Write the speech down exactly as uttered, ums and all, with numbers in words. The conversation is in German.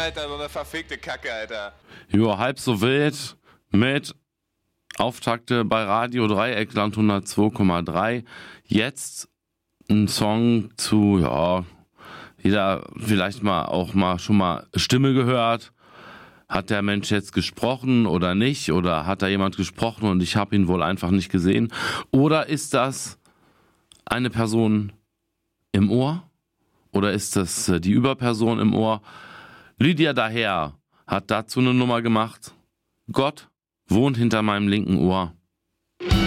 Alter, so eine verfickte Kacke, Alter. Jo, halb so wild mit Auftakte bei Radio Dreieckland hundertzwei Komma drei. Jetzt ein Song zu, ja, jeder vielleicht mal auch mal schon mal Stimme gehört. Hat der Mensch jetzt gesprochen oder nicht? Oder hat da jemand gesprochen und ich habe ihn wohl einfach nicht gesehen? Oder ist das eine Person im Ohr? Oder ist das die Überperson im Ohr? Lydia Daher hat dazu eine Nummer gemacht. Gott wohnt hinter meinem linken Ohr.